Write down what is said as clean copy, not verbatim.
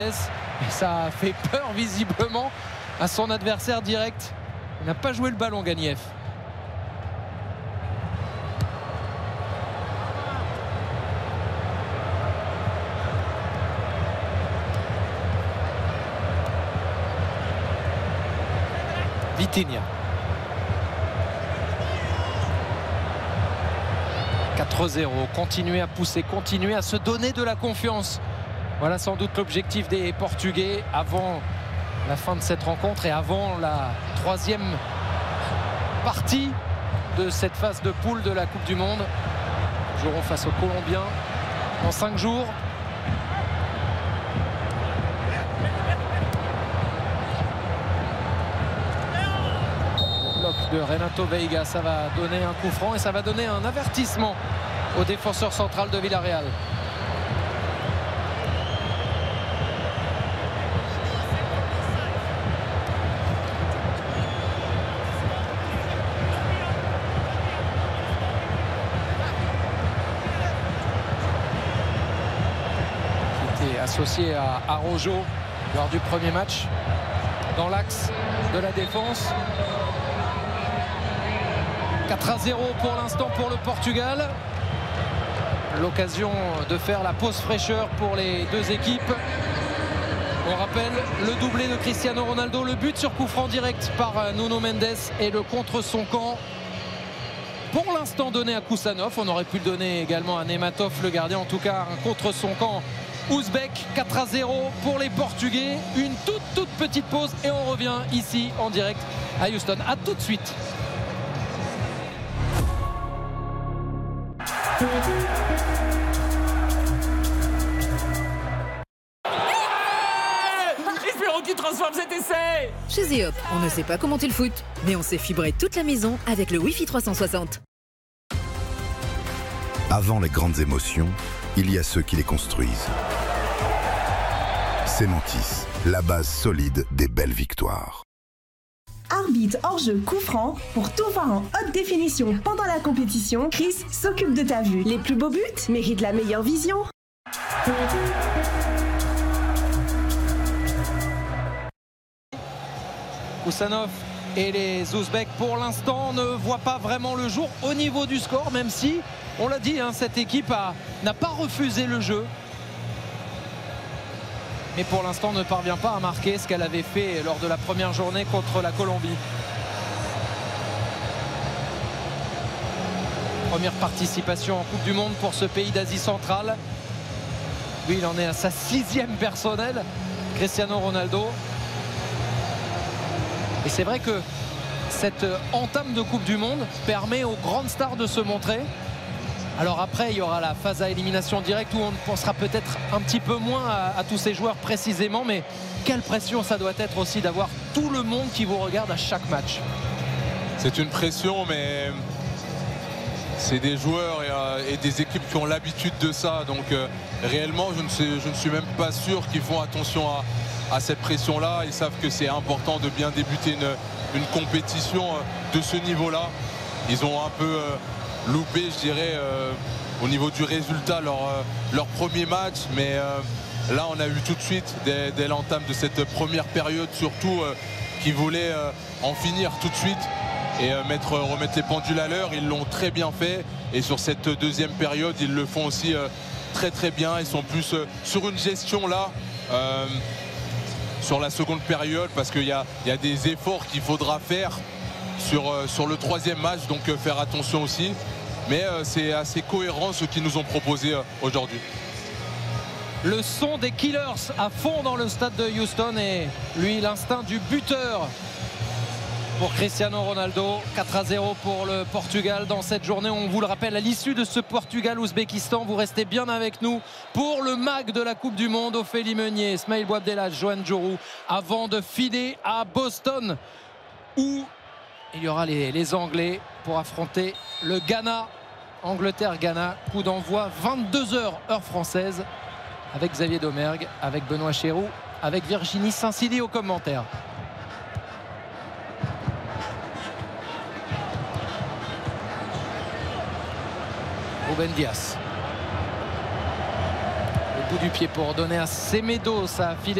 Et ça a fait peur visiblement à son adversaire direct. Il n'a pas joué le ballon, Gagniev. Vitinha. 4-0. Continuer à pousser, continuer à se donner de la confiance. Voilà sans doute l'objectif des Portugais avant la fin de cette rencontre et avant la troisième partie de cette phase de poule de la Coupe du Monde. Ils joueront face aux Colombiens dans 5 jours. Bloc de Renato Veiga, ça va donner un coup franc et ça va donner un avertissement au défenseur central de Villarreal. Associé à Araujo lors du premier match dans l'axe de la défense. 4-0 pour l'instant pour le Portugal. L'occasion de faire la pause fraîcheur pour les deux équipes. On rappelle le doublé de Cristiano Ronaldo, le but sur coup franc direct par Nuno Mendes et le contre son camp pour l'instant donné à Kusanov. On aurait pu le donner également à Nematov, le gardien. En tout cas, un contre son camp ouzbek. 4-0 pour les Portugais. Une toute petite pause et on revient ici en direct à Houston. A tout de suite. Espérons qu'il transforme cet essai. Chez Zeop, on ne sait pas commenter le foot, mais on sait fibrer toute la maison avec le Wi-Fi 360. Avant les grandes émotions, il y a ceux qui les construisent. Cementis, la base solide des belles victoires. Arbitre hors-jeu coup franc, pour tout voir en haute définition pendant la compétition, Chris s'occupe de ta vue. Les plus beaux buts méritent la meilleure vision. Kusanov et les Ouzbeks pour l'instant ne voient pas vraiment le jour au niveau du score, même si, on l'a dit, cette équipe n'a pas refusé le jeu. Mais pour l'instant ne parvient pas à marquer ce qu'elle avait fait lors de la première journée contre la Colombie. Première participation en Coupe du Monde pour ce pays d'Asie centrale. Lui, il en est à sa 6e personnelle, Cristiano Ronaldo. Et c'est vrai que cette entame de Coupe du Monde permet aux grandes stars de se montrer. Alors après, il y aura la phase à élimination directe où on pensera peut-être un petit peu moins à tous ces joueurs précisément. Mais quelle pression ça doit être aussi d'avoir tout le monde qui vous regarde à chaque match. C'est une pression, mais c'est des joueurs et des équipes qui ont l'habitude de ça. Donc réellement, je ne suis même pas sûr qu'ils font attention à cette pression-là. Ils savent que c'est important de bien débuter une compétition de ce niveau-là. Ils ont un peu loupé, je dirais, au niveau du résultat leur premier match. Mais là, on a vu tout de suite, dès l'entame de cette première période, surtout, qu'ils voulaient en finir tout de suite et remettre les pendules à l'heure. Ils l'ont très bien fait. Et sur cette deuxième période, ils le font aussi très bien. Ils sont plus sur une gestion là. Sur la seconde période, parce qu'il y a des efforts qu'il faudra faire sur le troisième match, donc faire attention aussi. Mais c'est assez cohérent ce qu'ils nous ont proposé aujourd'hui. Le son des Killers à fond dans le stade de Houston et lui l'instinct du buteur pour Cristiano Ronaldo. 4-0 pour le Portugal dans cette journée. On vous le rappelle, à l'issue de ce Portugal-Ouzbékistan, vous restez bien avec nous pour le mag de la Coupe du Monde. Ophélie Meunier, Smaïl Bouabdellah, Johan Djourou, avant de filer à Boston où il y aura les Anglais pour affronter le Ghana. Angleterre-Ghana, coup d'envoi 22h heure française avec Xavier Domergue, avec Benoît Chéroux, avec Virginie Saint-Silly au commentaire. Ruben Dias. Le coup du pied pour donner à Semedo, ça a filé